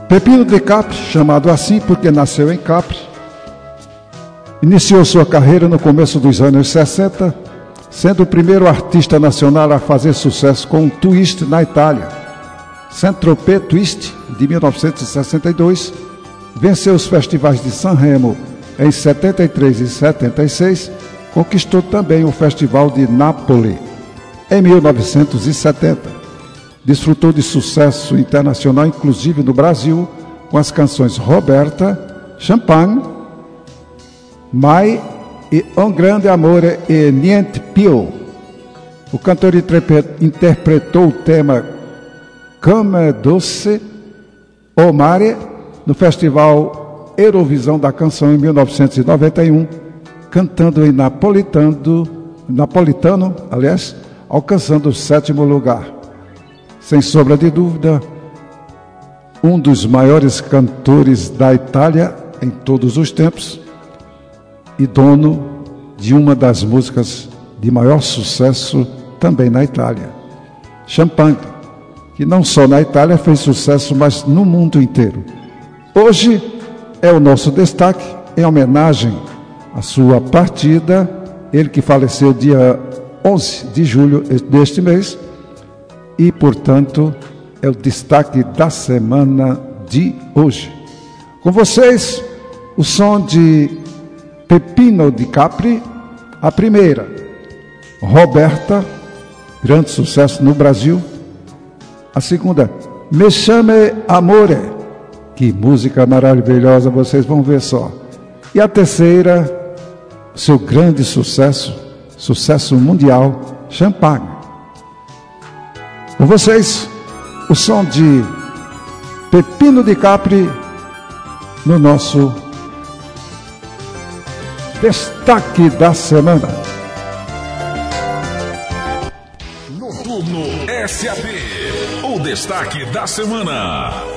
Pepino de Capri, chamado assim porque nasceu em Capri, iniciou sua carreira no começo dos anos 60, sendo o primeiro artista nacional a fazer sucesso com um twist na Itália. Saint-Tropez Twist, de 1962, venceu os festivais de Sanremo em 73 e 76, conquistou também o Festival de Nápoles em 1970. Desfrutou de sucesso internacional, inclusive no Brasil, com as canções Roberta, Champagne, Mai e Un Grande Amore e Niente Più. O cantor interpretou o tema Come Doce o Mare no Festival Eurovisão da Canção em 1991, cantando em napolitano, alcançando o 7º lugar. Sem sombra de dúvida, um dos maiores cantores da Itália em todos os tempos e dono de uma das músicas de maior sucesso também na Itália, Champagne, que não só na Itália fez sucesso, mas no mundo inteiro. Hoje é o nosso destaque em homenagem à sua partida, ele que faleceu dia 11 de julho deste mês, e, portanto, é o destaque da semana de hoje. Com vocês, o som de Pepino de Capri, a primeira, Roberta, grande sucesso no Brasil. A segunda, Me Chame Amore, que música maravilhosa, vocês vão ver só. E a terceira, seu grande sucesso, sucesso mundial, Champagne. Com vocês, o som de Pepino de Capri no nosso destaque da semana. Noturno SAP, o destaque da semana.